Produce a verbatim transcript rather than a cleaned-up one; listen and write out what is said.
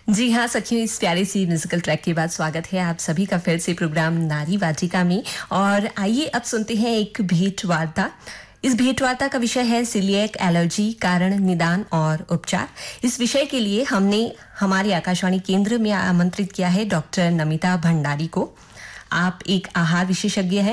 जी हाँ सखियों, इस प्यारे सी म्यूजिकल ट्रैक के बाद स्वागत है आप सभी का फिर से प्रोग्राम नारी वाटिका में। और आइए अब सुनते हैं एक भेंट वार्ता। इस भेंट वार्ता का विषय है सीलिएक एलर्जी, कारण, निदान और उपचार। इस विषय के लिए हमने हमारे आकाशवाणी केंद्र में आमंत्रित किया है डॉक्टर नमिता भंडारी को। आप एक आहार विशेषज्ञ हैं